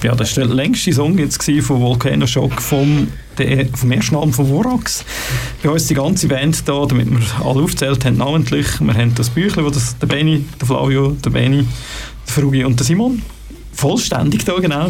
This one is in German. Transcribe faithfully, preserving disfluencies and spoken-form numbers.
Ja, das war der längste Song jetzt von Volcano Shock vom, der, vom ersten Album von Vorax. Bei uns die ganze Band da, damit wir alle aufgezählt haben, namentlich. Wir haben das Büchlein, wo das der Benni, der Flavio, der Benni, der Frugi und der Simon vollständig da, genau.